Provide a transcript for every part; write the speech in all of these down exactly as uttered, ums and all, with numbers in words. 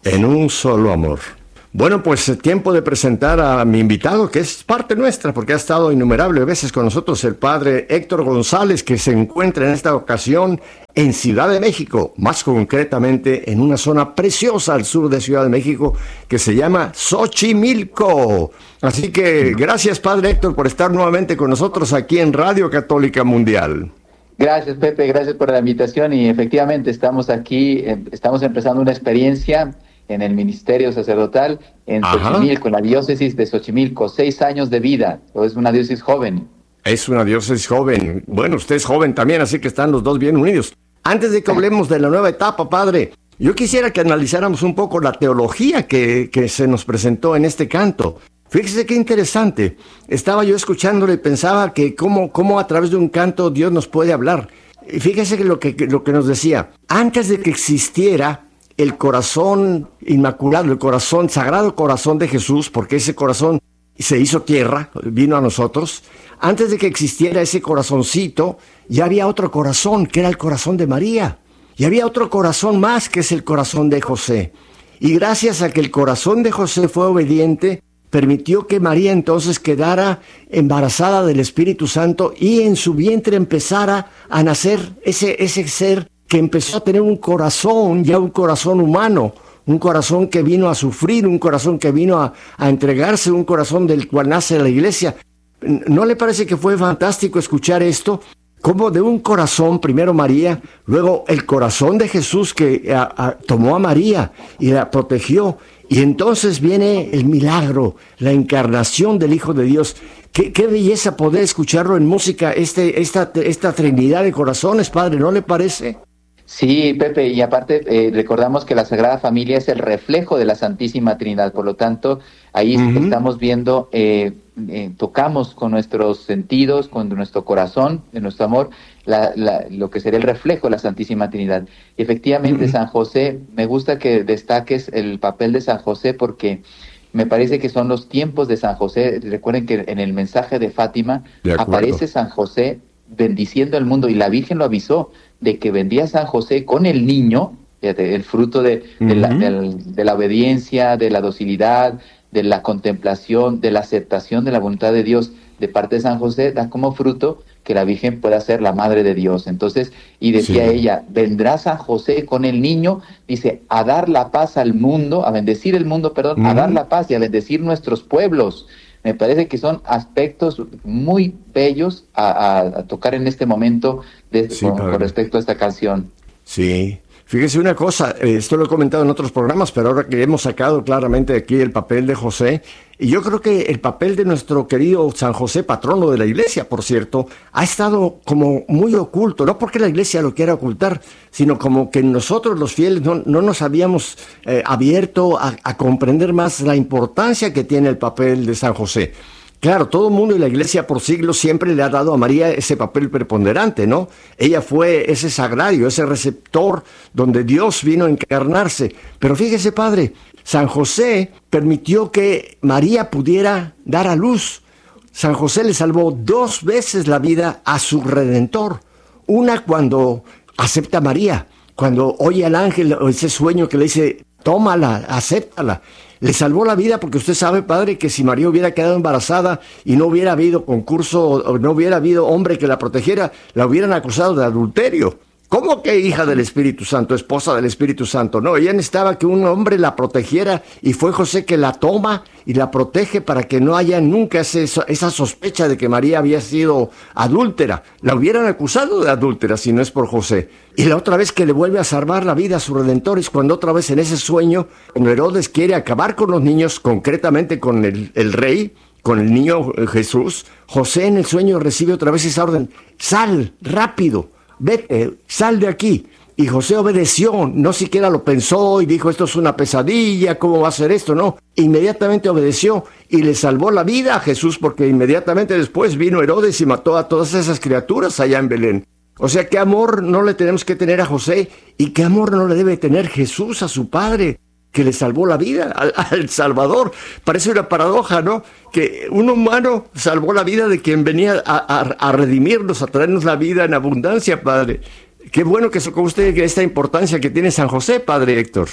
En un solo amor. Bueno, pues tiempo de presentar a mi invitado, que es parte nuestra, porque ha estado innumerables veces con nosotros, el padre Héctor González, que se encuentra en esta ocasión en Ciudad de México, más concretamente en una zona preciosa al sur de Ciudad de México, que se llama Xochimilco. Así que gracias, padre Héctor, por estar nuevamente con nosotros aquí en Radio Católica Mundial. Gracias, Pepe, gracias por la invitación, y efectivamente estamos aquí, estamos empezando una experiencia en el ministerio sacerdotal en Ajá. Xochimilco, en la diócesis de Xochimilco, seis años de vida, es una diócesis joven. Es una diócesis joven, bueno, usted es joven también, así que están los dos bien unidos. Antes de que hablemos de la nueva etapa, padre, yo quisiera que analizáramos un poco la teología que, que se nos presentó en este canto. Fíjese qué interesante, estaba yo escuchándolo y pensaba que cómo, cómo a través de un canto Dios nos puede hablar. Y fíjese que lo que, lo que nos decía, antes de que existiera el corazón inmaculado, el corazón, sagrado corazón de Jesús, porque ese corazón se hizo tierra, vino a nosotros, antes de que existiera ese corazoncito, ya había otro corazón, que era el corazón de María, y había otro corazón más, que es el corazón de José. Y gracias a que el corazón de José fue obediente, permitió que María entonces quedara embarazada del Espíritu Santo y en su vientre empezara a nacer ese, ese ser que empezó a tener un corazón, ya un corazón humano, un corazón que vino a sufrir, un corazón que vino a, a entregarse, un corazón del cual nace la iglesia. ¿No le parece que fue fantástico escuchar esto? Como de un corazón, primero María, luego el corazón de Jesús que a, a, tomó a María y la protegió, y entonces viene el milagro, la encarnación del Hijo de Dios. Qué, qué belleza poder escucharlo en música, este, esta, esta trinidad de corazones, padre, ¿no le parece? Sí, Pepe, y aparte eh, recordamos que la Sagrada Familia es el reflejo de la Santísima Trinidad, por lo tanto, ahí uh-huh. estamos viendo, eh, eh, tocamos con nuestros sentidos, con nuestro corazón, de nuestro amor, la, la, lo que sería el reflejo de la Santísima Trinidad. Y efectivamente, uh-huh. San José, me gusta que destaques el papel de San José porque me parece que son los tiempos de San José. Recuerden que en el mensaje de Fátima de aparece San José bendiciendo al mundo, y la Virgen lo avisó de que vendría San José con el niño, fíjate, el fruto de, de, uh-huh. la, de, de la obediencia, de la docilidad, de la contemplación, de la aceptación de la voluntad de Dios de parte de San José, da como fruto que la Virgen pueda ser la Madre de Dios. Entonces, y decía sí. ella, vendrá San José con el niño, dice, a dar la paz al mundo, a bendecir el mundo, perdón, uh-huh. a dar la paz y a bendecir nuestros pueblos. Me parece que son aspectos muy bellos a, a, a tocar en este momento de, sí, con, con respecto a esta canción. Sí, fíjese una cosa, esto lo he comentado en otros programas, pero ahora que hemos sacado claramente aquí el papel de José, y yo creo que el papel de nuestro querido San José, patrono de la iglesia, por cierto, ha estado como muy oculto, no porque la iglesia lo quiera ocultar, sino como que nosotros los fieles no, no nos habíamos eh, abierto a, a comprender más la importancia que tiene el papel de San José. Claro, todo el mundo y la iglesia por siglos siempre le ha dado a María ese papel preponderante, ¿no? Ella fue ese sagrario, ese receptor donde Dios vino a encarnarse. Pero fíjese, padre, San José permitió que María pudiera dar a luz. San José le salvó dos veces la vida a su Redentor. Una cuando acepta a María, cuando oye al ángel o ese sueño que le dice, tómala, acéptala. Le salvó la vida porque usted sabe, padre, que si María hubiera quedado embarazada y no hubiera habido concurso o no hubiera habido hombre que la protegiera, la hubieran acusado de adulterio. ¿Cómo que hija del Espíritu Santo, esposa del Espíritu Santo? No, ella necesitaba que un hombre la protegiera y fue José que la toma y la protege para que no haya nunca ese, esa sospecha de que María había sido adúltera. La hubieran acusado de adúltera si no es por José. Y la otra vez que le vuelve a salvar la vida a su Redentor es cuando otra vez en ese sueño, cuando Herodes quiere acabar con los niños, concretamente con el, el rey, con el niño Jesús, José en el sueño recibe otra vez esa orden, sal, rápido. Vete, sal de aquí. Y José obedeció, no siquiera lo pensó y dijo, esto es una pesadilla, ¿cómo va a ser esto? No, inmediatamente obedeció y le salvó la vida a Jesús, porque inmediatamente después vino Herodes y mató a todas esas criaturas allá en Belén. O sea, qué amor no le tenemos que tener a José y qué amor no le debe tener Jesús a su Padre, que le salvó la vida al, al Salvador. Parece una paradoja, ¿no? Que un humano salvó la vida de quien venía a, a, a redimirnos, a traernos la vida en abundancia, Padre. Qué bueno que con usted esta importancia que tiene San José, Padre Héctor.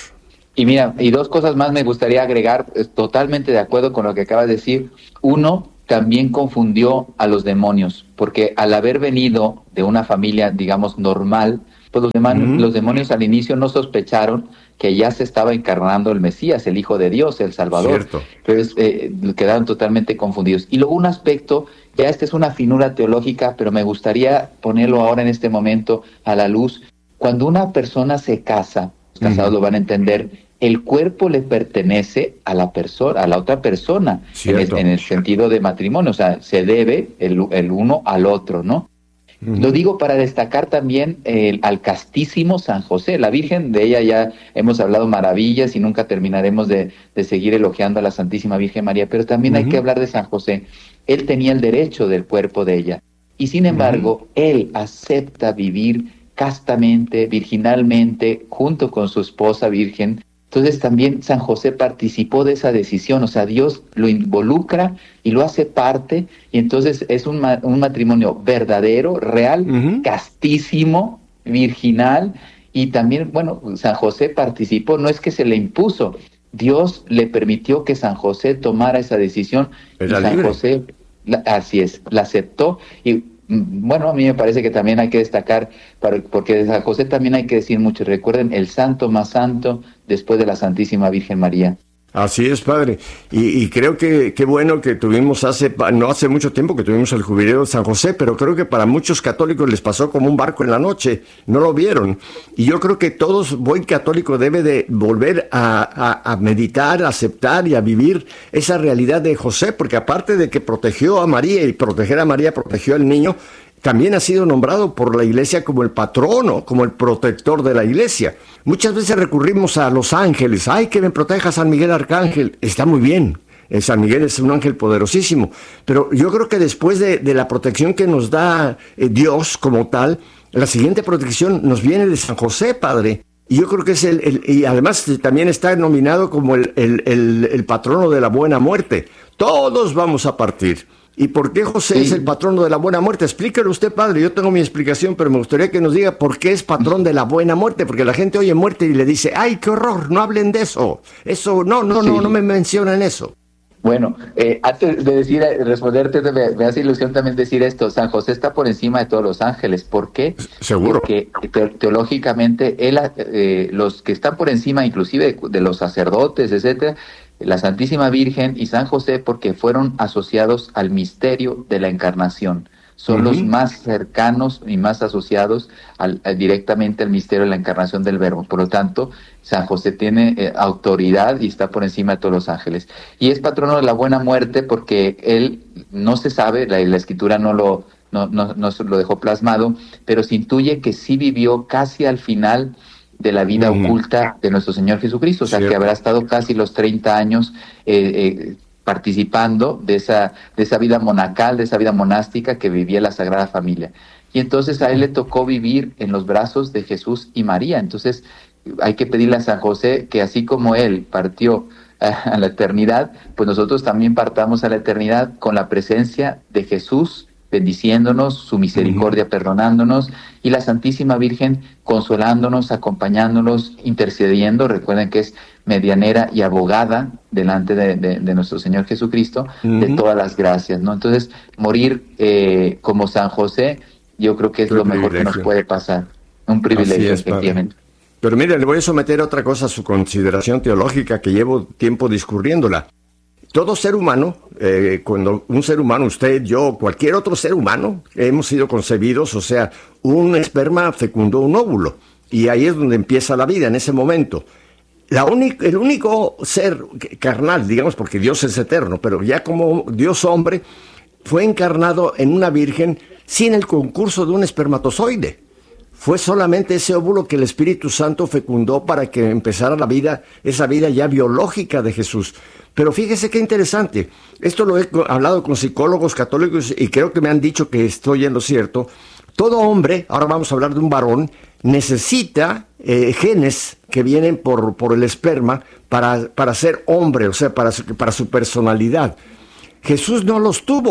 Y mira, y dos cosas más me gustaría agregar, totalmente de acuerdo con lo que acabas de decir. Uno, también confundió a los demonios, porque al haber venido de una familia, digamos, normal, pues los, demonios, uh-huh. los demonios al inicio no sospecharon que ya se estaba encarnando el Mesías, el Hijo de Dios, el Salvador. Cierto. Entonces eh, quedaron totalmente confundidos. Y luego un aspecto, ya esta es una finura teológica, pero me gustaría ponerlo ahora en este momento a la luz. Cuando una persona se casa, los casados uh-huh. lo van a entender, el cuerpo le pertenece a la persona, a la otra persona, en el, en el sentido de matrimonio, o sea, se debe el, el uno al otro, ¿no? Uh-huh. Lo digo para destacar también eh, al castísimo San José, la Virgen, de ella ya hemos hablado maravillas y nunca terminaremos de, de seguir elogiando a la Santísima Virgen María, pero también uh-huh. hay que hablar de San José. Él tenía el derecho del cuerpo de ella, y sin embargo, uh-huh. él acepta vivir castamente, virginalmente, junto con su esposa virgen. Entonces también San José participó de esa decisión, o sea, Dios lo involucra y lo hace parte, y entonces es un, ma- un matrimonio verdadero, real, uh-huh. castísimo, virginal, y también, bueno, San José participó, no es que se le impuso, Dios le permitió que San José tomara esa decisión, Era y San libre. José, la, así es, la aceptó, y bueno, a mí me parece que también hay que destacar, para, porque de San José también hay que decir mucho. Recuerden, el santo más santo después de la Santísima Virgen María. Así es, padre. Y, y creo que qué bueno que tuvimos hace, no hace mucho tiempo que tuvimos el jubileo de San José, pero creo que para muchos católicos les pasó como un barco en la noche, no lo vieron. Y yo creo que todos, buen católico debe de volver a, a, a meditar, a aceptar y a vivir esa realidad de José, porque aparte de que protegió a María y proteger a María, protegió al niño, también ha sido nombrado por la Iglesia como el patrono, como el protector de la Iglesia. Muchas veces recurrimos a los ángeles. ¡Ay, que me proteja San Miguel Arcángel! Está muy bien. San Miguel es un ángel poderosísimo. Pero yo creo que después de, de la protección que nos da eh, Dios como tal, la siguiente protección nos viene de San José, Padre. Y yo creo que es el... el y además también está nominado como el, el, el, el patrono de la buena muerte. Todos vamos a partir. ¿Y por qué José sí. es el patrono de la buena muerte? Explíquelo usted, padre. Yo tengo mi explicación, pero me gustaría que nos diga por qué es patrón de la buena muerte. Porque la gente oye muerte y le dice, ¡ay, qué horror! No hablen de eso. Eso, no, no, sí. no, no me mencionen eso. Bueno, eh, antes de decir, responderte, me, me hace ilusión también decir esto. San José está por encima de todos los ángeles. ¿Por qué? Seguro. Porque te, teológicamente, él, eh, los que están por encima, inclusive de, de los sacerdotes, etcétera, la Santísima Virgen y San José, porque fueron asociados al misterio de la Encarnación. Son uh-huh. los más cercanos y más asociados al, al, directamente al misterio de la Encarnación del Verbo. Por lo tanto, San José tiene eh, autoridad y está por encima de todos los ángeles. Y es patrono de la buena muerte porque él no se sabe, la, la Escritura no lo, no, no, no lo dejó plasmado, pero se intuye que sí vivió casi al final de la vida uh-huh. oculta de nuestro Señor Jesucristo, o sea, Cierto. que habrá estado casi los treinta años eh, eh, participando de esa, de esa vida monacal, de esa vida monástica que vivía la Sagrada Familia. Y entonces a él le tocó vivir en los brazos de Jesús y María. Entonces hay que pedirle a San José que así como él partió a la eternidad, pues nosotros también partamos a la eternidad con la presencia de Jesús, bendiciéndonos, su misericordia uh-huh. perdonándonos, y la Santísima Virgen consolándonos, acompañándonos, intercediendo. Recuerden que es medianera y abogada delante de, de, de nuestro Señor Jesucristo, uh-huh. de todas las gracias, ¿no? Entonces, morir eh, como San José, yo creo que es Qué lo mejor que nos puede pasar. Un privilegio, es, efectivamente. Padre. Pero mire, le voy a someter otra cosa a su consideración teológica que llevo tiempo discurriéndola. Todo ser humano, eh, cuando un ser humano, usted, yo, cualquier otro ser humano, hemos sido concebidos, o sea, un esperma fecundó un óvulo, y ahí es donde empieza la vida, en ese momento. La única, el único ser carnal, digamos, porque Dios es eterno, pero ya como Dios hombre, fue encarnado en una virgen sin el concurso de un espermatozoide. Fue solamente ese óvulo que el Espíritu Santo fecundó para que empezara la vida, esa vida ya biológica de Jesús. Pero fíjese qué interesante. Esto lo he hablado con psicólogos católicos y creo que me han dicho que estoy en lo cierto. Todo hombre, ahora vamos a hablar de un varón, necesita eh, genes que vienen por, por el esperma para, para ser hombre, o sea, para su, para su personalidad. Jesús no los tuvo.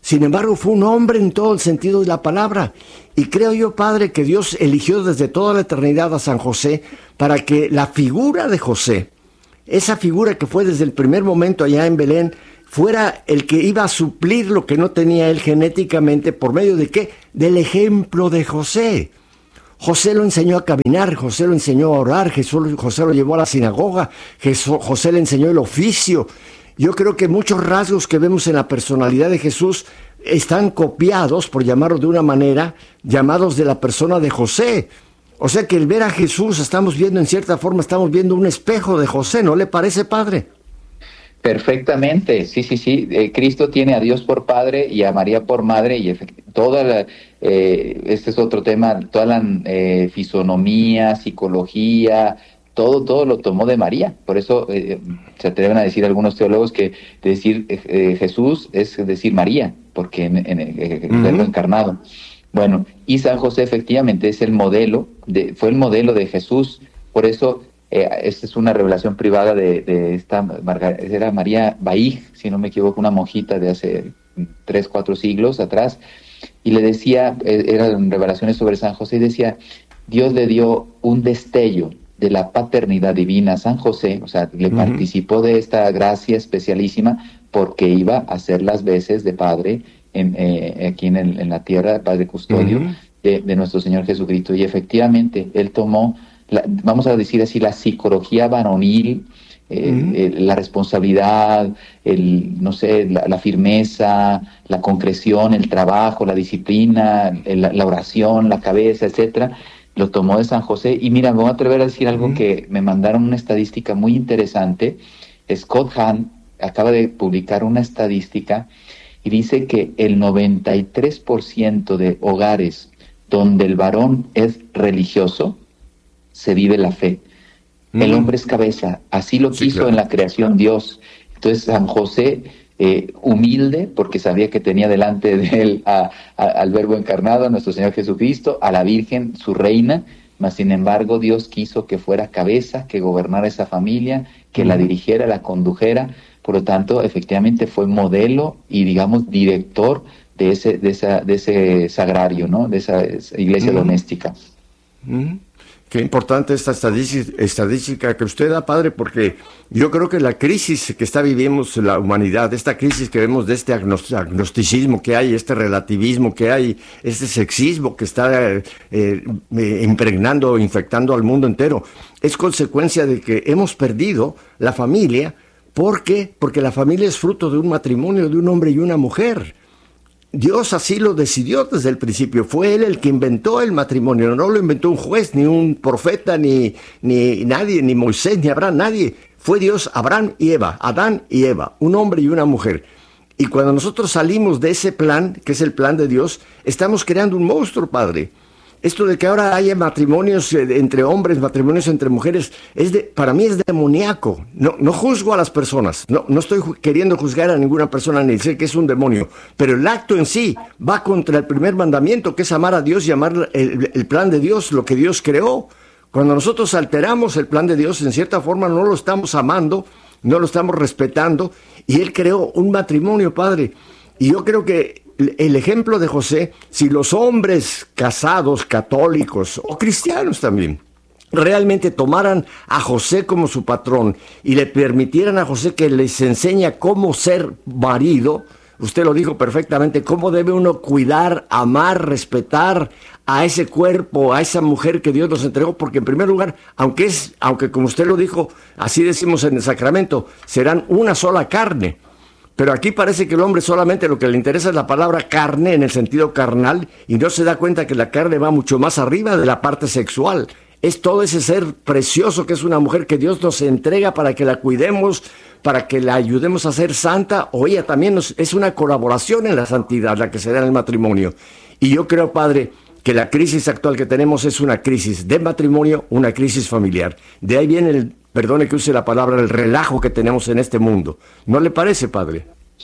Sin embargo, fue un hombre en todo el sentido de la palabra. Y creo yo, Padre, que Dios eligió desde toda la eternidad a San José para que la figura de José, esa figura que fue desde el primer momento allá en Belén, fuera el que iba a suplir lo que no tenía él genéticamente. ¿Por medio de qué? Del ejemplo de José. José lo enseñó a caminar, José lo enseñó a orar, Jesús, José lo llevó a la sinagoga, Jesús, José le enseñó el oficio. Yo creo que muchos rasgos que vemos en la personalidad de Jesús están copiados, por llamarlo de una manera, llamados de la persona de José. O sea que el ver a Jesús, estamos viendo en cierta forma, estamos viendo un espejo de José, ¿no le parece, Padre? Perfectamente, sí, sí, sí. Eh, Cristo tiene a Dios por Padre y a María por Madre, y toda la, eh, este es otro tema, toda la eh, fisonomía, psicología, todo, todo lo tomó de María. Por eso eh, se atreven a decir algunos teólogos que decir eh, Jesús es decir María, porque en, en, en el uh-huh. verbo encarnado. Bueno, y San José efectivamente es el modelo, de, fue el modelo de Jesús, por eso Eh, esta es una revelación privada de, de esta Margar- era María Baig, si no me equivoco, una monjita de hace tres, cuatro siglos atrás, y le decía, eh, eran revelaciones sobre San José, y decía, Dios le dio un destello de la paternidad divina a San José, o sea, le uh-huh. participó de esta gracia especialísima porque iba a hacer las veces de padre en, eh, aquí en, el, en la tierra, padre custodio uh-huh. de, de nuestro Señor Jesucristo, y efectivamente, él tomó La, vamos a decir así, la psicología varonil, eh, uh-huh. eh, la responsabilidad, el, no sé, la, la firmeza, la concreción, el trabajo, la disciplina, el, la oración, la cabeza, etcétera, lo tomó de San José. Y mira, me voy a atrever a decir algo uh-huh. que me mandaron una estadística muy interesante. Scott Hahn acaba de publicar una estadística y dice que el noventa y tres por ciento de hogares donde el varón es religioso, se vive la fe. Mm. El hombre es cabeza, así lo sí, quiso claro. en la creación Dios. Entonces San José, eh, humilde, porque sabía que tenía delante de él a, a, al Verbo encarnado, a nuestro Señor Jesucristo, a la Virgen, su reina, mas sin embargo Dios quiso que fuera cabeza, que gobernara esa familia, que mm. la dirigiera, la condujera. Por lo tanto, efectivamente fue modelo y, digamos, director de ese, de esa, de ese sagrario, ¿no? De esa, esa iglesia mm. doméstica. Mm. Qué importante esta estadística, estadística que usted da, Padre, porque yo creo que la crisis que está viviendo la humanidad, esta crisis que vemos de este agnosticismo que hay, este relativismo que hay, este sexismo que está eh, eh, impregnando, infectando al mundo entero, es consecuencia de que hemos perdido la familia. ¿Por qué? Porque la familia es fruto de un matrimonio de un hombre y una mujer. Dios así lo decidió desde el principio, fue Él el que inventó el matrimonio, no lo inventó un juez, ni un profeta, ni, ni nadie, ni Moisés, ni Abraham, nadie. Fue Dios, Abraham y Eva, Adán y Eva, un hombre y una mujer. Y cuando nosotros salimos de ese plan, que es el plan de Dios, estamos creando un monstruo, Padre. Esto de que ahora haya matrimonios entre hombres, matrimonios entre mujeres, es de, para mí es demoníaco. No, no juzgo a las personas, no, no estoy queriendo juzgar a ninguna persona ni decir que es un demonio, pero el acto en sí va contra el primer mandamiento, que es amar a Dios y amar el, el plan de Dios, lo que Dios creó. Cuando nosotros alteramos el plan de Dios, en cierta forma no lo estamos amando, no lo estamos respetando, y Él creó un matrimonio, Padre. Y yo creo que el ejemplo de José, si los hombres casados, católicos o cristianos también, realmente tomaran a José como su patrón y le permitieran a José que les enseña cómo ser marido, usted lo dijo perfectamente, cómo debe uno cuidar, amar, respetar a ese cuerpo, a esa mujer que Dios nos entregó, porque en primer lugar, aunque es, aunque como usted lo dijo, así decimos en el sacramento, serán una sola carne. Pero aquí parece que el hombre solamente lo que le interesa es la palabra carne en el sentido carnal y no se da cuenta que la carne va mucho más arriba de la parte sexual. Es todo ese ser precioso que es una mujer que Dios nos entrega para que la cuidemos, para que la ayudemos a ser santa, o ella también nos, es una colaboración en la santidad la que se da en el matrimonio. Y yo creo, Padre, que la crisis actual que tenemos es una crisis de matrimonio, una crisis familiar. De ahí viene el, perdone que use la palabra, el relajo que tenemos en este mundo. ¿No le parece, Padre?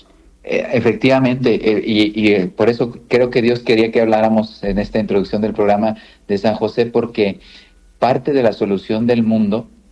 Eh, efectivamente, eh, y, y eh, por eso creo que Dios quería que habláramos en esta introducción del programa de San José, porque parte de la solución del mundo eh,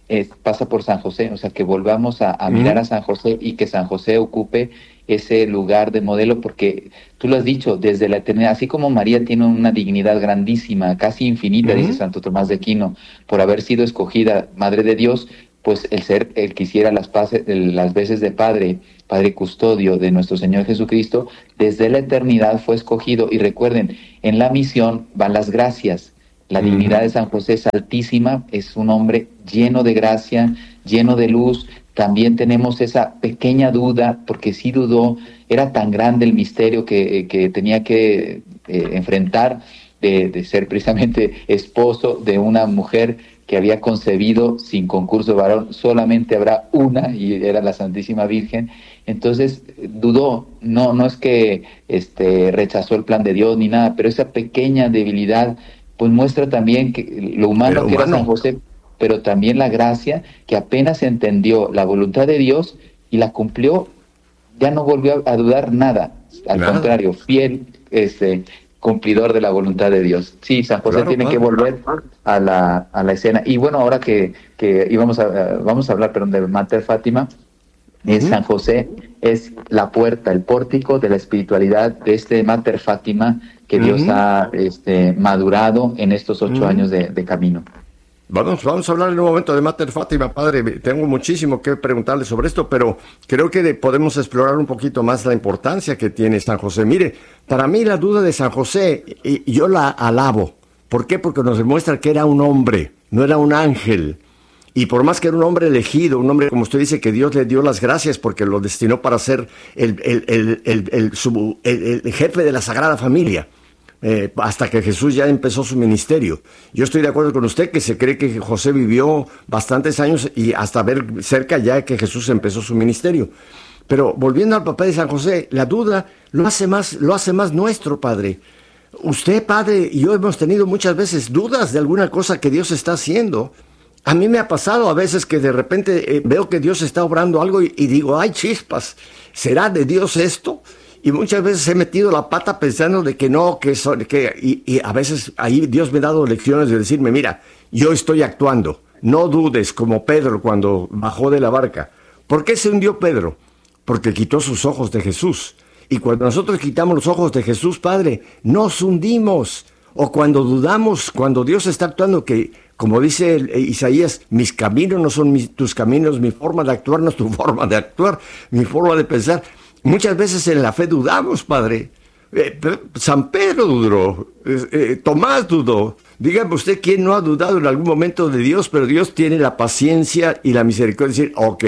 es, pasa por San José, o sea, que volvamos a, a mirar uh-huh. a San José y que San José ocupe ese lugar de modelo, porque tú lo has dicho, desde la eternidad, así como María tiene una dignidad grandísima, casi infinita, uh-huh. dice Santo Tomás de Aquino, por haber sido escogida Madre de Dios, pues el ser, el que hiciera las, paces, las veces de Padre, Padre custodio de nuestro Señor Jesucristo, desde la eternidad fue escogido. Y recuerden, en la misión van las gracias. La uh-huh. dignidad de San José es altísima, es un hombre lleno de gracia, lleno de luz. También tenemos esa pequeña duda, porque sí dudó, era tan grande el misterio que, que tenía que eh, enfrentar de, de ser precisamente esposo de una mujer que había concebido sin concurso de varón, solamente habrá una, y era la Santísima Virgen. Entonces dudó, no, no es que este, rechazó el plan de Dios ni nada, pero esa pequeña debilidad pues muestra también que lo humano pero que humano. era San José, pero también la gracia, que apenas entendió la voluntad de Dios y la cumplió, ya no volvió a dudar nada, al nada. contrario, fiel, este, cumplidor de la voluntad de Dios. Sí, San José claro, tiene claro. que volver a la, a la escena. Y bueno, ahora que, que íbamos a, vamos a hablar, perdón, de Mater Fátima, uh-huh. eh, San José es la puerta, el pórtico de la espiritualidad de este Mater Fátima que uh-huh. Dios ha este, madurado en estos ocho uh-huh. años de, de camino. Vamos, vamos a hablar en un momento de Mater Fátima, padre. Tengo muchísimo que preguntarle sobre esto, pero creo que de, podemos explorar un poquito más la importancia que tiene San José. Mire, para mí la duda de San José, y yo la alabo. ¿Por qué? Porque nos demuestra que era un hombre, no era un ángel. Y por más que era un hombre elegido, un hombre, como usted dice, que Dios le dio las gracias porque lo destinó para ser el, el, el, el, el, su, el, el jefe de la Sagrada Familia. Eh, hasta que Jesús ya empezó su ministerio. Yo estoy de acuerdo con usted que se cree que José vivió bastantes años y hasta ver cerca ya que Jesús empezó su ministerio. Pero volviendo al papel de San José, la duda lo hace más, lo hace más nuestro, padre. Usted, padre, y yo hemos tenido muchas veces dudas de alguna cosa que Dios está haciendo. A mí me ha pasado a veces que de repente eh, veo que Dios está obrando algo y, y digo, ay, chispas, ¿será de Dios esto? Y muchas veces he metido la pata pensando de que no, que eso, que y, y a veces ahí Dios me ha dado lecciones de decirme, mira, yo estoy actuando, no dudes, como Pedro cuando bajó de la barca. ¿Por qué se hundió Pedro? Porque quitó sus ojos de Jesús. Y cuando nosotros quitamos los ojos de Jesús, Padre, nos hundimos. O cuando dudamos, cuando Dios está actuando, que como dice Isaías, mis caminos no son mis, tus caminos, mi forma de actuar no es tu forma de actuar, mi forma de pensar. Muchas veces en la fe dudamos, padre. Eh, San Pedro dudó, eh, Tomás dudó. Dígame usted quién no ha dudado en algún momento de Dios, pero Dios tiene la paciencia y la misericordia de decir, ok,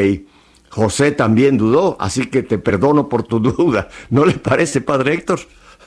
José también dudó, así que te perdono por tu duda. ¿No le parece, padre Héctor?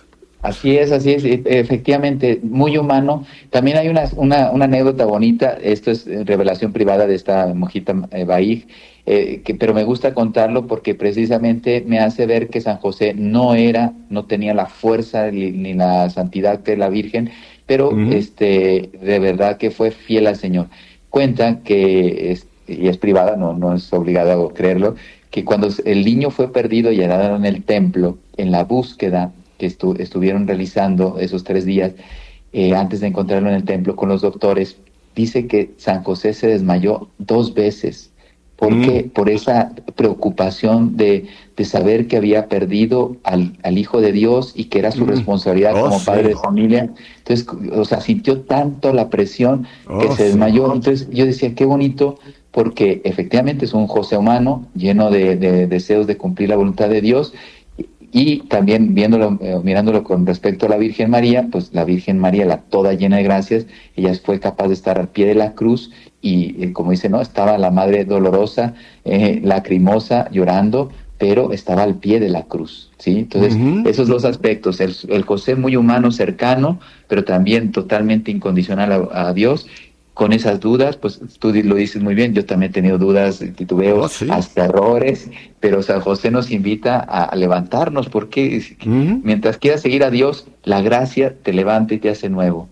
Así es, así es, efectivamente, muy humano. También hay una, una, una anécdota bonita, esto es revelación privada de esta monjita eh, Baig, eh, que, pero me gusta contarlo porque precisamente me hace ver que San José no era, no tenía la fuerza ni, ni la santidad que es la Virgen, pero uh-huh. este, de verdad que fue fiel al Señor. Cuentan que, es, y es privada, no, no es obligado a creerlo, que cuando el niño fue perdido y hallado en el templo, en la búsqueda que estu- estuvieron realizando esos tres días, eh, antes de encontrarlo en el templo con los doctores, dice que San José se desmayó dos veces. ¿Por mm. qué? Por esa preocupación de, de saber que había perdido al, al Hijo de Dios y que era su mm. responsabilidad oh, como sí. padre de familia. Entonces, o sea, sintió tanto la presión oh, que se desmayó. Sí. Entonces yo decía, qué bonito, porque efectivamente es un José humano lleno de, de deseos de cumplir la voluntad de Dios. Y también viéndolo, eh, mirándolo con respecto a la Virgen María, pues la Virgen María, la toda llena de gracias, ella fue capaz de estar al pie de la cruz y, eh, como dice, no, estaba la Madre dolorosa, eh, lacrimosa, llorando, pero estaba al pie de la cruz, ¿sí? Entonces, uh-huh. esos dos aspectos, el, el José muy humano, cercano, pero también totalmente incondicional a, a Dios. Con esas dudas, pues tú lo dices muy bien, yo también he tenido dudas, titubeos, oh, sí. hasta errores, pero San José nos invita a, a levantarnos, porque uh-huh. mientras quieras seguir a Dios, la gracia te levanta y te hace nuevo.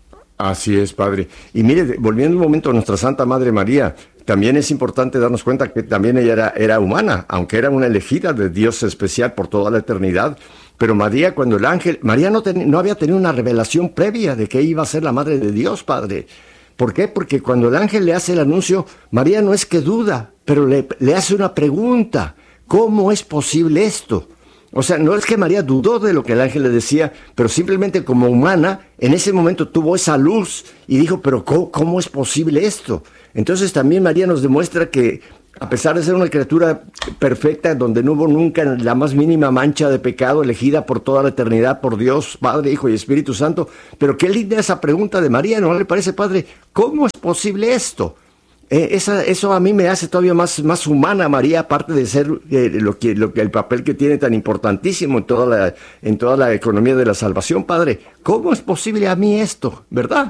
Así es, padre. Y mire, volviendo un momento a nuestra Santa Madre María, también es importante darnos cuenta que también ella era, era humana, aunque era una elegida de Dios especial por toda la eternidad. Pero María, cuando el ángel, María no, ten, no había tenido una revelación previa de que iba a ser la Madre de Dios, padre. ¿Por qué? Porque cuando el ángel le hace el anuncio, María no es que duda, pero le, le hace una pregunta. ¿Cómo es posible esto? O sea, no es que María dudó de lo que el ángel le decía, pero simplemente como humana, en ese momento tuvo esa luz y dijo, pero ¿cómo, cómo es posible esto? Entonces también María nos demuestra que, a pesar de ser una criatura perfecta, donde no hubo nunca la más mínima mancha de pecado, elegida por toda la eternidad por Dios, Padre, Hijo y Espíritu Santo, pero qué linda esa pregunta de María, ¿no le parece, Padre? ¿Cómo es posible esto? Eh, esa, eso a mí me hace todavía más, más humana, María, aparte de ser eh, lo que, lo que, el papel que tiene tan importantísimo en toda, la, en toda la economía de la salvación, Padre. ¿Cómo es posible a mí esto, verdad?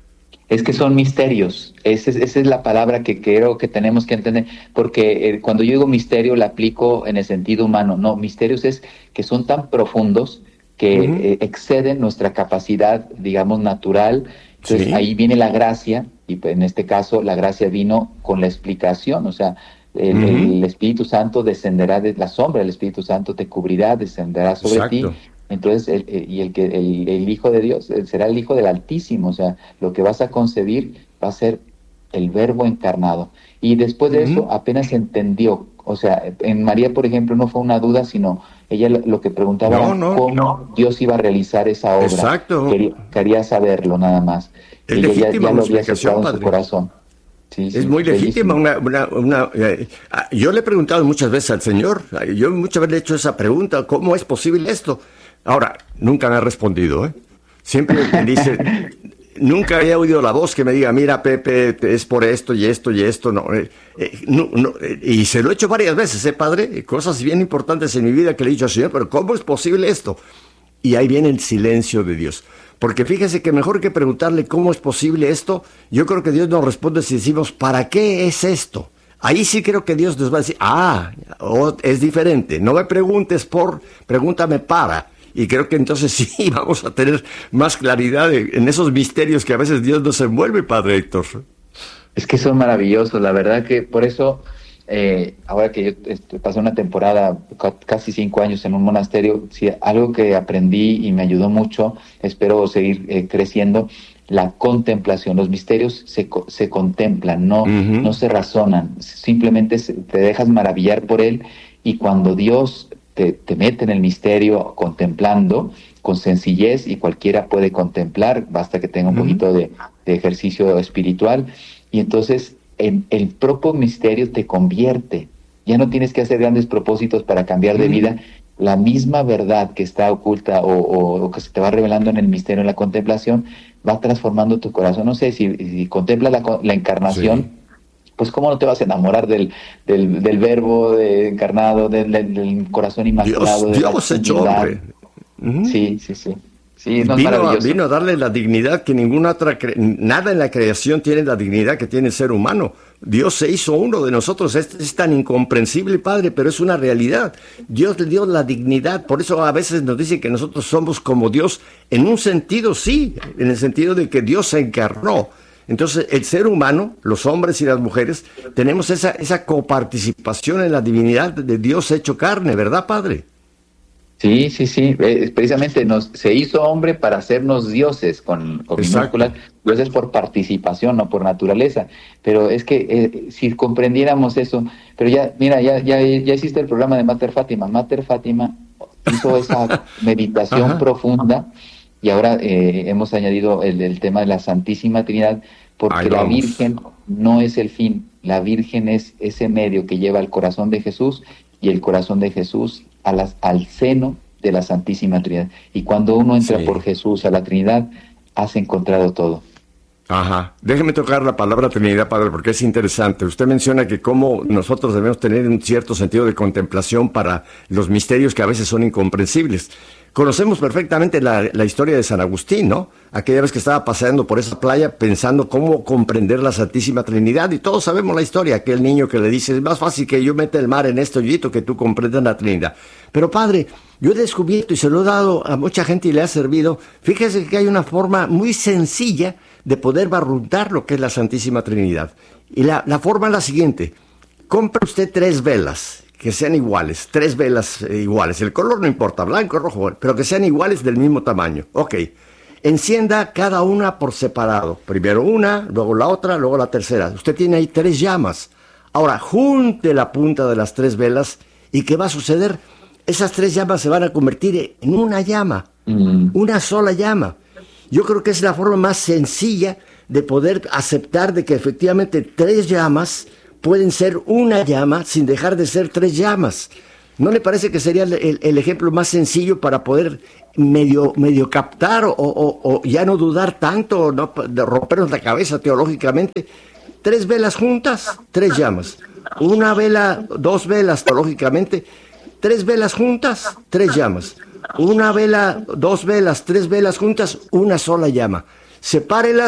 Es que son misterios, esa es, esa es la palabra que creo que tenemos que entender, porque eh, cuando yo digo misterio la aplico en el sentido humano. No, misterios es que son tan profundos que uh-huh. eh, exceden nuestra capacidad, digamos, natural. Entonces sí. ahí viene la gracia, y en este caso la gracia vino con la explicación, o sea, el, uh-huh. el Espíritu Santo descenderá de la sombra, el Espíritu Santo te cubrirá, descenderá sobre Exacto. ti. Entonces, el, el, y el que el, el Hijo de Dios será el Hijo del Altísimo, o sea, lo que vas a concebir va a ser el Verbo encarnado. Y después de uh-huh. eso apenas entendió, o sea, en María, por ejemplo, no fue una duda, sino ella lo, lo que preguntaba no, era no, cómo no. Dios iba a realizar esa obra. Exacto. Quería, quería saberlo nada más. Es y legítima ella ya, ya lo había aceptado en padre. su corazón. Sí, es sí, muy legítima bellísimo. una, una, una eh, yo le he preguntado muchas veces al Señor, yo muchas veces le he hecho esa pregunta, ¿cómo es posible esto? Ahora, nunca me ha respondido, ¿eh? Siempre me dice, nunca había oído la voz que me diga, mira, Pepe, es por esto y esto y esto, no, eh, eh, no, no eh, y se lo he hecho varias veces, ¿eh, padre? Cosas bien importantes en mi vida que le he dicho al Señor, pero ¿cómo es posible esto? Y ahí viene el silencio de Dios. Porque fíjese que mejor que preguntarle cómo es posible esto, yo creo que Dios nos responde si decimos, ¿para qué es esto? Ahí sí creo que Dios nos va a decir, ah, oh, es diferente, no me preguntes por, pregúntame para. Y creo que entonces sí vamos a tener más claridad en esos misterios que a veces Dios nos envuelve, Padre Héctor. Es que son maravillosos, la verdad que por eso, eh, ahora que yo este, pasé una temporada, casi cinco años en un monasterio, sí, algo que aprendí y me ayudó mucho, espero seguir eh, creciendo, la contemplación. Los misterios se, se contemplan, no, uh-huh. no se razonan, simplemente se, te dejas maravillar por él, y cuando Dios te, te mete en el misterio contemplando, con sencillez, y cualquiera puede contemplar, basta que tenga un uh-huh. poquito de, de ejercicio espiritual, y entonces en el propio misterio te convierte. Ya no tienes que hacer grandes propósitos para cambiar de vida. La misma verdad que está oculta o, o, o que se te va revelando en el misterio, en la contemplación, va transformando tu corazón. No sé, si, si contemplas la, la encarnación, sí. pues cómo no te vas a enamorar del, del, del verbo de encarnado, del, del, del corazón inmaculado. Dios, de Dios hecho hombre. Uh-huh. Sí, sí, sí. Sí, no, vino, a, vino a darle la dignidad que ninguna otra, cre- nada en la creación tiene la dignidad que tiene el ser humano. Dios se hizo uno de nosotros, es, es tan incomprensible, Padre, pero es una realidad. Dios le dio la dignidad, por eso a veces nos dice que nosotros somos como Dios, en un sentido sí, en el sentido de que Dios se encarnó. Entonces, el ser humano, los hombres y las mujeres, tenemos esa, esa coparticipación en la divinidad de Dios hecho carne, ¿verdad, Padre? Sí, sí, sí, eh, precisamente nos, se hizo hombre para hacernos dioses, con, con minúsculas, dioses por participación, no por naturaleza, pero es que eh, si comprendiéramos eso, pero ya, mira, ya, ya, ya existe el programa de Mater Fátima, Mater Fátima hizo esa meditación profunda, y ahora eh, hemos añadido el, el tema de la Santísima Trinidad, porque la Virgen no es el fin, la Virgen es ese medio que lleva el corazón de Jesús, y el corazón de Jesús a las, al seno de la Santísima Trinidad. Y cuando uno entra sí. por Jesús a la Trinidad, has encontrado todo. Ajá. Déjeme tocar la palabra Trinidad, Padre, porque es interesante. Usted menciona que cómo nosotros debemos tener un cierto sentido de contemplación para los misterios que a veces son incomprensibles. Conocemos perfectamente la, la historia de San Agustín, ¿no? Aquella vez que estaba paseando por esa playa pensando cómo comprender la Santísima Trinidad, y todos sabemos la historia, aquel niño que le dice, es más fácil que yo meta el mar en este hoyito que tú comprendas la Trinidad. Pero Padre, yo he descubierto y se lo he dado a mucha gente y le ha servido, fíjese que hay una forma muy sencilla de poder barruntar lo que es la Santísima Trinidad. Y la, la forma es la siguiente: compra usted tres velas que sean iguales, tres velas eh, iguales, el color no importa, blanco, rojo, pero que sean iguales del mismo tamaño. Ok, Encienda cada una por separado. Primero una, luego la otra, luego la tercera. Usted tiene ahí tres llamas. Ahora, junte la punta de las tres velas y ¿qué va a suceder? Esas tres llamas se van a convertir en una llama, mm. una sola llama. Yo creo que es la forma más sencilla de poder aceptar de que efectivamente tres llamas pueden ser una llama sin dejar de ser tres llamas. ¿No le parece que sería el, el, el ejemplo más sencillo para poder medio, medio captar o, o, o ya no dudar tanto, no de rompernos la cabeza teológicamente? Tres velas juntas, tres llamas. Una vela, dos velas teológicamente, tres velas juntas, tres llamas. Una vela, dos velas, tres velas juntas, una sola llama. Sepárelas